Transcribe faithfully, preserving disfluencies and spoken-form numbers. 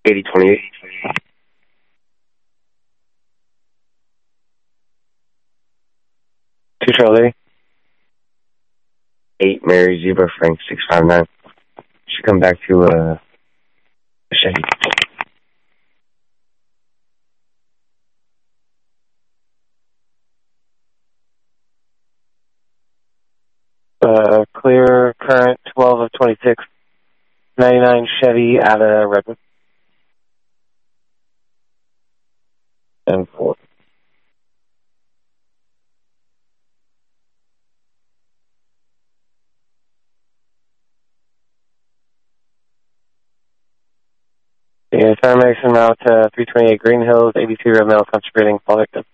eighty twenty-eight. Two Charlie. Eight Mary Zebra Frank six five nine. Should come back to uh Chevy. Uh, clear current twelve of twenty-six. ninety-nine Chevy out of Redwood. And four. Yeah, information route to three twenty-eight Green Hills, eighty-two Red Metal concentrating, fall victim.